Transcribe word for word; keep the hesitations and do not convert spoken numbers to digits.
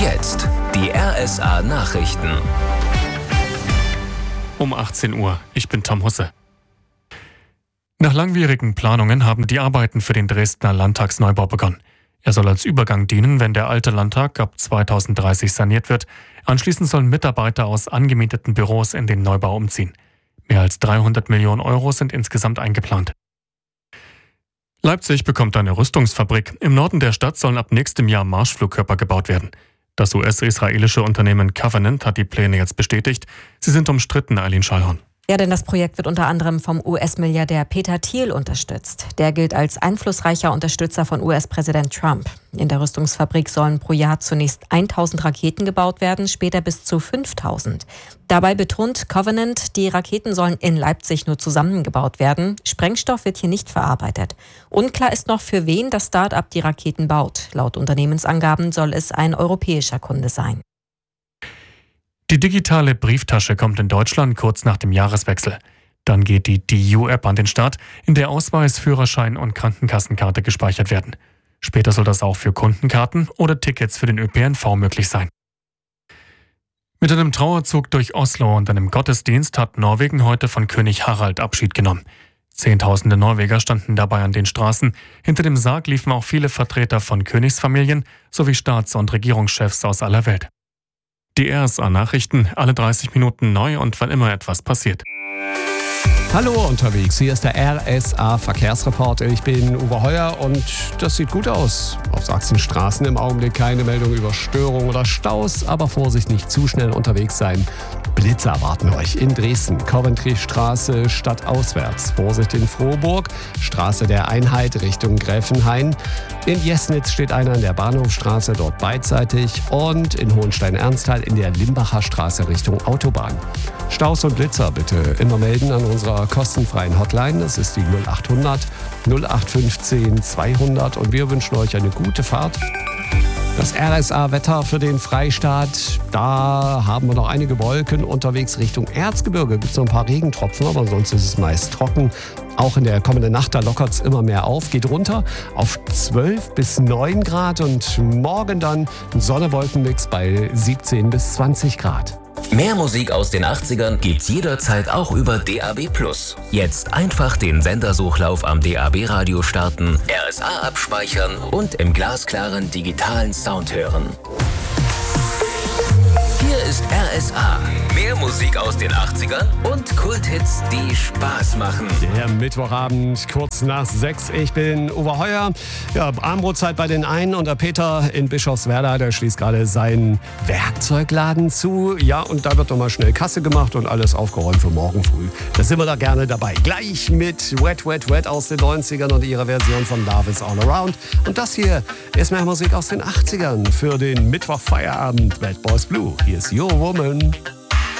Jetzt die R S A-Nachrichten. Um achtzehn Uhr. Ich bin Tom Husse. Nach langwierigen Planungen haben die Arbeiten für den Dresdner Landtagsneubau begonnen. Er soll als Übergang dienen, wenn der alte Landtag ab zweitausenddreißig saniert wird. Anschließend sollen Mitarbeiter aus angemieteten Büros in den Neubau umziehen. Mehr als dreihundert Millionen Euro sind insgesamt eingeplant. Leipzig bekommt eine Rüstungsfabrik. Im Norden der Stadt sollen ab nächstem Jahr Marschflugkörper gebaut werden. Das U S-israelische Unternehmen Covenant hat die Pläne jetzt bestätigt. Sie sind umstritten, Eileen Schallhorn. Ja, denn das Projekt wird unter anderem vom U S-Milliardär Peter Thiel unterstützt. Der gilt als einflussreicher Unterstützer von U S-Präsident Trump. In der Rüstungsfabrik sollen pro Jahr zunächst tausend Raketen gebaut werden, später bis zu fünftausend. Dabei betont Covenant, die Raketen sollen in Leipzig nur zusammengebaut werden. Sprengstoff wird hier nicht verarbeitet. Unklar ist noch, für wen das Start-up die Raketen baut. Laut Unternehmensangaben soll es ein europäischer Kunde sein. Die digitale Brieftasche kommt in Deutschland kurz nach dem Jahreswechsel. Dann geht die D U-App an den Start, in der Ausweis, Führerschein und Krankenkassenkarte gespeichert werden. Später soll das auch für Kundenkarten oder Tickets für den Ö P N V möglich sein. Mit einem Trauerzug durch Oslo und einem Gottesdienst hat Norwegen heute von König Harald Abschied genommen. Zehntausende Norweger standen dabei an den Straßen. Hinter dem Sarg liefen auch viele Vertreter von Königsfamilien sowie Staats- und Regierungschefs aus aller Welt. Die R S A-Nachrichten, alle dreißig Minuten neu und wann immer etwas passiert. Hallo unterwegs, hier ist der R S A-Verkehrsreporter. Ich bin Uwe Heuer und das sieht gut aus. Auf Sachsenstraßen im Augenblick keine Meldung über Störungen oder Staus, aber Vorsicht, nicht zu schnell unterwegs sein. Blitze erwarten euch in Dresden, Coventry-Straße stadtauswärts. Vorsicht in Frohburg, Straße der Einheit Richtung Gräfenhain. In Jesnitz steht einer in der Bahnhofstraße, dort beidseitig. Und in Hohenstein-Ernsthal in der Limbacher Straße Richtung Autobahn. Staus und Blitzer bitte immer melden an unserer kostenfreien Hotline. Das ist die null achthundert null acht fünfzehn zweihundert und wir wünschen euch eine gute Fahrt. Das R S A-Wetter für den Freistaat, da haben wir noch einige Wolken. Unterwegs Richtung Erzgebirge gibt es noch ein paar Regentropfen, aber sonst ist es meist trocken. Auch in der kommenden Nacht, da lockert es immer mehr auf, geht runter auf zwölf bis neun Grad und morgen dann ein Sonne-Wolken-Mix bei siebzehn bis zwanzig Grad. Mehr Musik aus den achtzigern gibt's jederzeit auch über D A B plus. Jetzt einfach den Sendersuchlauf am D A B-Radio starten, R S A abspeichern und im glasklaren digitalen Sound hören. Hier ist R S A. Mehr Musik aus den achtzigern und Kulthits, die Spaß machen. Der Mittwochabend, kurz nach sechs. Ich bin Uwe Heuer. Ja, Abendbrotzeit bei den einen und der Peter in Bischofswerda, der schließt gerade seinen Werkzeugladen zu. Ja, und da wird nochmal schnell Kasse gemacht und alles aufgeräumt für morgen früh. Da sind wir da gerne dabei. Gleich mit Wet, Wet, Wet aus den neunzigern und ihrer Version von Love is All Around. Und das hier ist mehr Musik aus den achtzigern für den Mittwochfeierabend. Bad Boys Blue. Hier ist Your Woman.